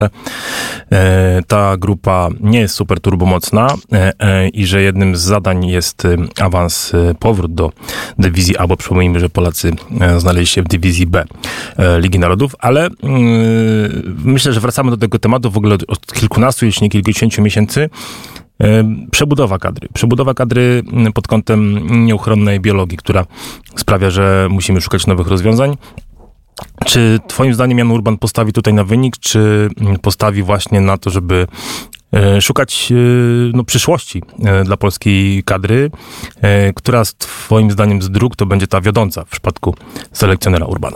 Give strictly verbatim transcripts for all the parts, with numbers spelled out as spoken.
ta grupa nie jest super turbomocna i że jednym z zadań jest awans, powrót do dywizji A, bo przypomnijmy, że Polacy znaleźli się w dywizji B Ligi Narodów, ale myślę, że wracamy do tego tematu w ogóle od kilkunastu, jeśli nie kilkudziesięciu miesięcy. Przebudowa kadry. Przebudowa kadry pod kątem nieuchronnej biologii, która sprawia, że musimy szukać nowych rozwiązań. Czy twoim zdaniem Jan Urban postawi tutaj na wynik, czy postawi właśnie na to, żeby szukać no, przyszłości dla polskiej kadry, która z twoim zdaniem z dróg to będzie ta wiodąca w przypadku selekcjonera Urbana?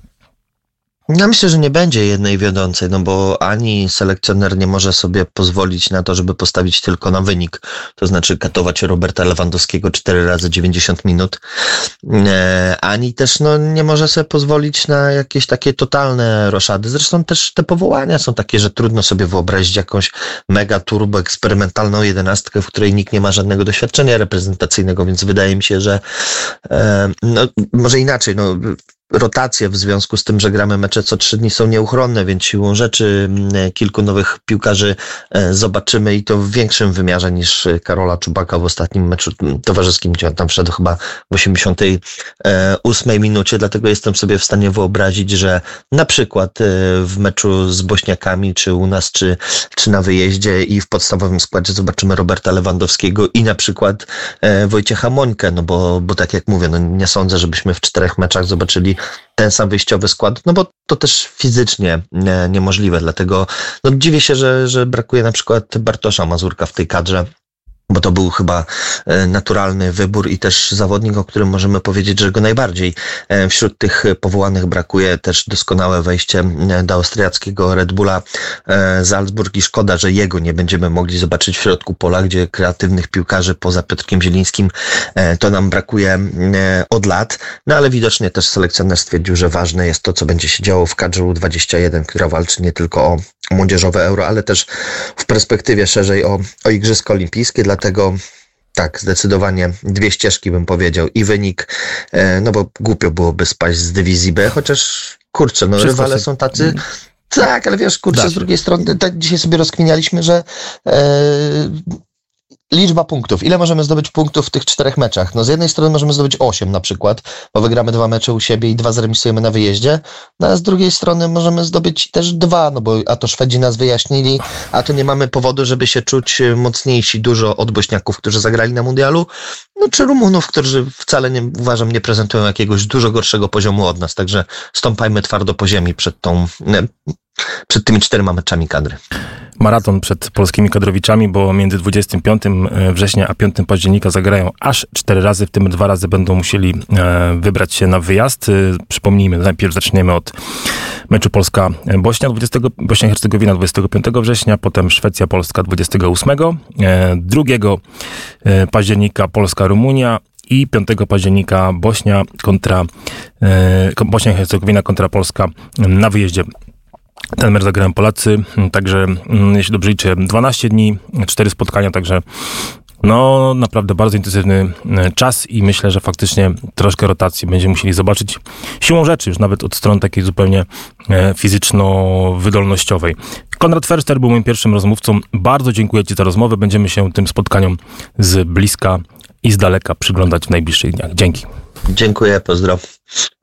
Ja myślę, że nie będzie jednej wiodącej, no bo ani selekcjoner nie może sobie pozwolić na to, żeby postawić tylko na wynik, to znaczy katować Roberta Lewandowskiego cztery razy dziewięćdziesiąt minut, e, ani też no, nie może sobie pozwolić na jakieś takie totalne roszady. Zresztą też te powołania są takie, że trudno sobie wyobrazić jakąś mega turbo eksperymentalną jedenastkę, w której nikt nie ma żadnego doświadczenia reprezentacyjnego, więc wydaje mi się, że e, no, może inaczej, no rotacje w związku z tym, że gramy mecze co trzy dni są nieuchronne, więc siłą rzeczy kilku nowych piłkarzy zobaczymy i to w większym wymiarze niż Karola Czubaka w ostatnim meczu towarzyskim, gdzie on tam wszedł chyba w osiemdziesiątej ósmej minucie, dlatego jestem sobie w stanie wyobrazić, że na przykład w meczu z Bośniakami, czy u nas, czy, czy na wyjeździe i w podstawowym składzie zobaczymy Roberta Lewandowskiego i na przykład Wojciecha Mońkę, no bo, bo tak jak mówię, no nie sądzę, żebyśmy w czterech meczach zobaczyli ten sam wyjściowy skład, no bo to też fizycznie nie, niemożliwe, dlatego no, dziwię się, że, że brakuje na przykład Bartosza Mazurka w tej kadrze, bo to był chyba naturalny wybór i też zawodnik, o którym możemy powiedzieć, że go najbardziej wśród tych powołanych brakuje. Też doskonałe wejście do austriackiego Red Bulla Salzburg i szkoda, że jego nie będziemy mogli zobaczyć w środku pola, gdzie kreatywnych piłkarzy poza Piotrkiem Zielińskim to nam brakuje od lat. No ale widocznie też selekcjoner stwierdził, że ważne jest to, co będzie się działo w kadrze U dwadzieścia jeden, która walczy nie tylko o młodzieżowe euro, ale też w perspektywie szerzej o, o Igrzyska Olimpijskie, dlatego tak, zdecydowanie dwie ścieżki bym powiedział i wynik, no bo głupio byłoby spaść z dywizji B, chociaż kurczę, no Wszystko rywale się... są tacy, tak, ale wiesz, kurczę, z drugiej strony, tak dzisiaj sobie rozkminialiśmy, że e, liczba punktów. Ile możemy zdobyć punktów w tych czterech meczach? No z jednej strony możemy zdobyć osiem na przykład, bo wygramy dwa mecze u siebie i dwa zremisujemy na wyjeździe, no a z drugiej strony możemy zdobyć też dwa, no bo a to Szwedzi nas wyjaśnili, a to nie mamy powodu, żeby się czuć mocniejsi dużo od Bośniaków, którzy zagrali na mundialu, no czy Rumunów, którzy wcale nie, uważam, nie prezentują jakiegoś dużo gorszego poziomu od nas, także stąpajmy twardo po ziemi przed tą, przed tymi czterema meczami kadry. Maraton przed polskimi kadrowiczami, bo między dwudziestego piątego września a piątego października zagrają aż cztery razy, w tym dwa razy będą musieli wybrać się na wyjazd. Przypomnijmy, najpierw zaczniemy od meczu Polska-Bośnia, dwudziestego Bośnia-Hercegowina dwudziestego piątego września, potem Szwecja-Polska dwudziestego ósmego, drugiego października Polska-Rumunia i piątego października Bośnia kontra Bośnia-Hercegowina kontra Polska na wyjeździe. Ten mecz zagrają Polacy, także jeśli dobrze liczę, dwanaście dni, cztery spotkania, także no naprawdę bardzo intensywny czas i myślę, że faktycznie troszkę rotacji będziemy musieli zobaczyć. Siłą rzeczy już nawet od strony takiej zupełnie fizyczno-wydolnościowej. Konrad Förster był moim pierwszym rozmówcą. Bardzo dziękuję Ci za rozmowę. Będziemy się tym spotkaniom z bliska i z daleka przyglądać w najbliższych dniach. Dzięki. Dziękuję, pozdro.